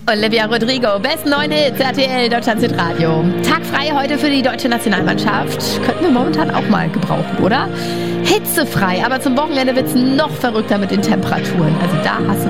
Olivia Rodrigo, besten neuen Hits, RTL, Deutschland Radio. Tag frei heute für die deutsche Nationalmannschaft. Könnten wir momentan auch mal gebrauchen, oder? Hitzefrei, aber zum Wochenende wird es noch verrückter mit den Temperaturen. Also da hast du